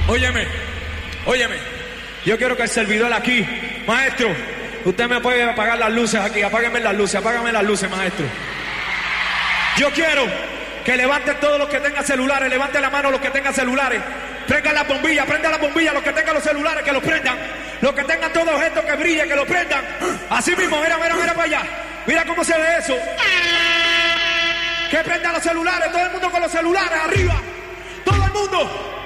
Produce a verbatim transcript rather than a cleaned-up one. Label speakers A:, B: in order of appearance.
A: Óyeme, óyeme. Yo quiero que el servidor aquí, maestro, usted me puede apagar las luces aquí. Apáguenme las luces, apágame las luces, maestro. Yo quiero que levanten todos los que tengan celulares, levanten la mano los que tengan celulares. Prendan las bombillas, prendan las bombillas, los que tengan los celulares, que los prendan. Los que tengan todos estos que brillen, que los prendan. Así mismo, mira, mira, mira para allá. Mira cómo se ve eso. Que prendan los celulares, todo el mundo con los celulares, arriba. Todo el mundo.